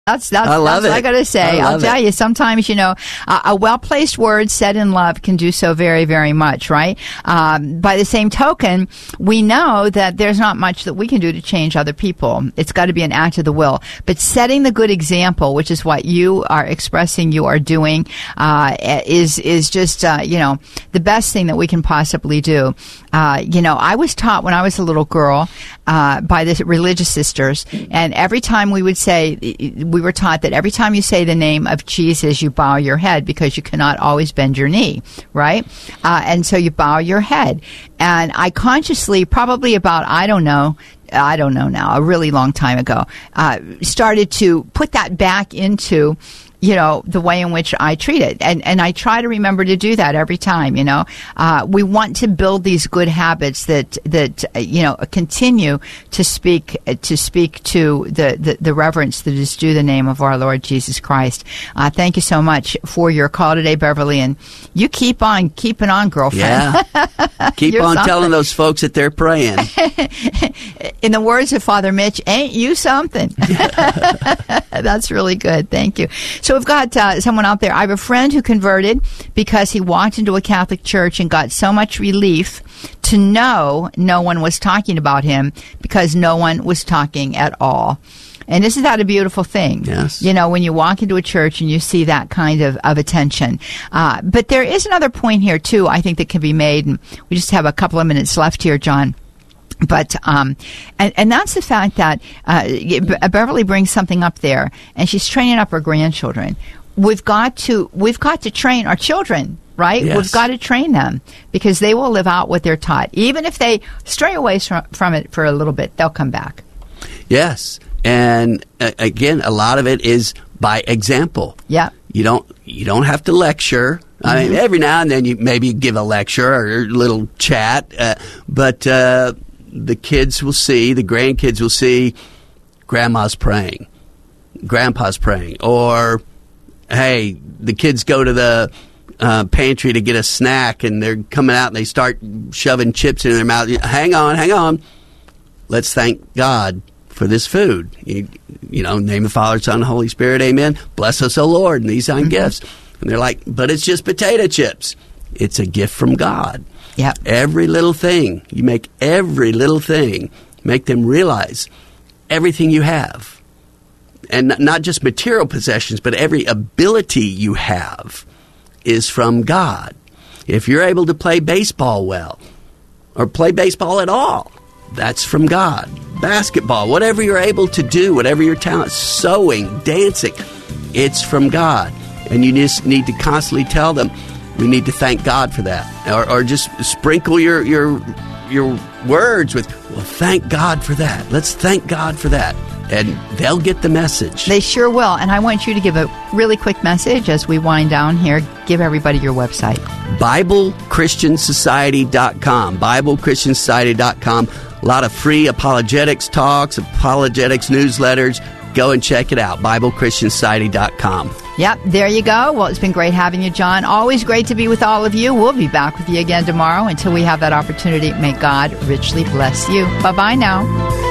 That's I got to say. I'll tell you, sometimes, a well-placed word said in love can do so very, very much, right? By the same token, we know that there's not much that we can do to change other people. It's got to be an act of the will. But setting the good example, which is what you are expressing you are doing, is just, the best thing that we can possibly do. I was taught when I was a little girl by the religious sisters, and every time we were taught that every time you say the name of Jesus, you bow your head because you cannot always bend your knee, right? And so you bow your head. And I consciously, probably about, I don't know now, a really long time ago, started to put that back into the way in which I treat it. And I try to remember to do that every time, we want to build these good habits that continue to speak to the reverence that is due the name of our Lord Jesus Christ. Thank you so much for your call today, Beverly. And you keep on keeping on, girlfriend. Yeah. Keep on telling those folks that they're praying. In the words of Father Mitch, ain't you something? That's really good. Thank you. So we've got someone out there. I have a friend who converted because he walked into a Catholic church and got so much relief to know no one was talking about him because no one was talking at all. And isn't that a beautiful thing? Yes. When you walk into a church and you see that kind of attention. But there is another point here, too, I think that can be made. And we just have a couple of minutes left here, John. But, and that's the fact that, Beverly brings something up there and she's training up her grandchildren. We've got to train our children, right? Yes. We've got to train them because they will live out what they're taught. Even if they stray away from it for a little bit, they'll come back. Yes. And again, a lot of it is by example. Yeah. You don't have to lecture. I mean, every now and then you maybe give a lecture or a little chat, but, the kids will see, the grandkids will see, grandma's praying, grandpa's praying, or, hey, the kids go to the pantry to get a snack and they're coming out and they start shoving chips in their mouth. Hang on. Let's thank God for this food. You name the Father, Son, and Holy Spirit, amen. Bless us, O Lord, and these are gifts. And they're like, but it's just potato chips. It's a gift from God. Yep. Every little thing, you make every little thing, make them realize everything you have. And not just material possessions, but every ability you have is from God. If you're able to play baseball well, or play baseball at all, that's from God. Basketball, whatever you're able to do, whatever your talent, sewing, dancing, it's from God. And you just need to constantly tell them, we need to thank God for that. Or just sprinkle your words with, well, thank God for that. Let's thank God for that. And they'll get the message. They sure will. And I want you to give a really quick message as we wind down here. Give everybody your website. BibleChristianSociety.com. BibleChristianSociety.com. A lot of free apologetics talks, apologetics newsletters. Go and check it out. BibleChristianSociety.com. Yep, there you go. Well, it's been great having you, John. Always great to be with all of you. We'll be back with you again tomorrow. Until we have that opportunity, may God richly bless you. Bye-bye now.